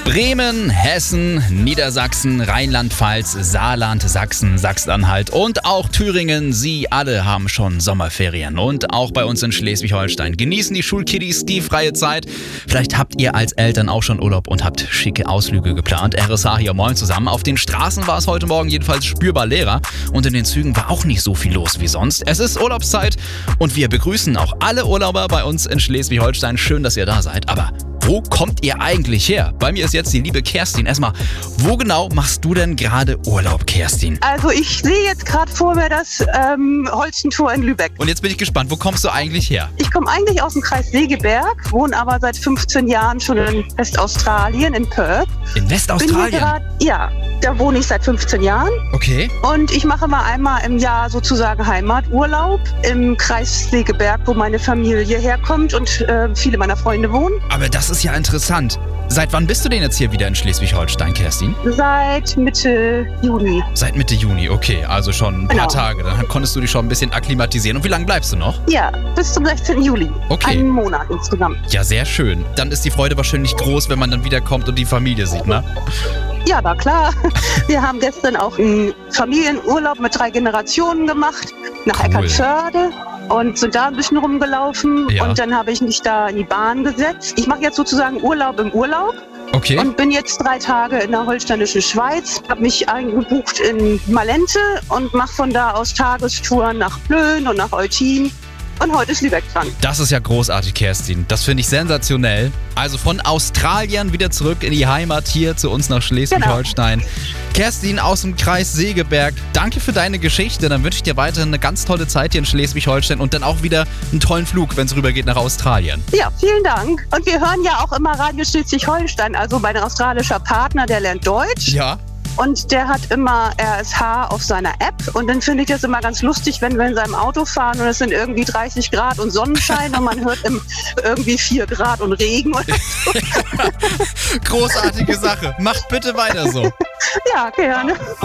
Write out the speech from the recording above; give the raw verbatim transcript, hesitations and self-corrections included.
Bremen, Hessen, Niedersachsen, Rheinland-Pfalz, Saarland, Sachsen, Sachsen-Anhalt und auch Thüringen. Sie alle haben schon Sommerferien. Und auch bei uns in Schleswig-Holstein genießen die Schulkiddies die freie Zeit. Vielleicht habt ihr als Eltern auch schon Urlaub und habt schicke Ausflüge geplant. R S H hier, moin zusammen. Auf den Straßen war es heute Morgen jedenfalls spürbar leerer. Und in den Zügen war auch nicht so viel los wie sonst. Es ist Urlaubszeit und wir begrüßen auch alle Urlauber bei uns in Schleswig-Holstein. Schön, dass ihr da seid. Aber wo kommt ihr eigentlich her? Bei mir ist jetzt die liebe Kerstin. Erstmal, wo genau machst du denn gerade Urlaub, Kerstin? Also ich sehe jetzt gerade vor mir das ähm, Holstentor in Lübeck. Und jetzt bin ich gespannt, wo kommst du eigentlich her? Ich komme eigentlich aus dem Kreis Segeberg, wohne aber seit fünfzehn Jahren schon in Westaustralien, in Perth. In Westaustralien? Grad, ja, da wohne ich seit fünfzehn Jahren. Okay. Und ich mache mal einmal im Jahr sozusagen Heimaturlaub im Kreis Segeberg, wo meine Familie herkommt und äh, viele meiner Freunde wohnen. Aber das ist ja interessant. Seit wann bist du denn jetzt hier wieder in Schleswig-Holstein, Kerstin? Seit Mitte Juni. Seit Mitte Juni, okay. Also schon ein paar Genau. Tage. Dann konntest du dich schon ein bisschen akklimatisieren. Und wie lange bleibst du noch? Ja, bis zum sechzehnten Juli. Okay. Einen Monat insgesamt. Ja, sehr schön. Dann ist die Freude wahrscheinlich groß, wenn man dann wiederkommt und die Familie sieht, ne? Ja, na klar. Wir haben gestern auch einen Familienurlaub mit drei Generationen gemacht, nach Cool. Eckernförde und sind da ein bisschen rumgelaufen. Ja. Und dann habe ich mich da in die Bahn gesetzt. Ich mache jetzt sozusagen Urlaub im Urlaub Okay. und bin jetzt drei Tage in der holsteinischen Schweiz. Habe mich eingebucht in Malente und mache von da aus Tagestouren nach Plön und nach Eutin. Und heute ist Lübeck dran. Das ist ja großartig, Kerstin. Das finde ich sensationell. Also von Australien wieder zurück in die Heimat hier zu uns nach Schleswig-Holstein. Genau. Kerstin aus dem Kreis Segeberg, danke für deine Geschichte. Dann wünsche ich dir weiterhin eine ganz tolle Zeit hier in Schleswig-Holstein und dann auch wieder einen tollen Flug, wenn es rübergeht nach Australien. Ja, vielen Dank. Und wir hören ja auch immer Radio Schleswig-Holstein. Also mein australischer Partner, der lernt Deutsch. Ja. Und der hat immer R S H auf seiner App. Und dann finde ich das immer ganz lustig, wenn wir in seinem Auto fahren und es sind irgendwie dreißig Grad und Sonnenschein und man hört im, irgendwie vier Grad und Regen. Oder so. Großartige Sache. Macht bitte weiter so. Ja, gerne.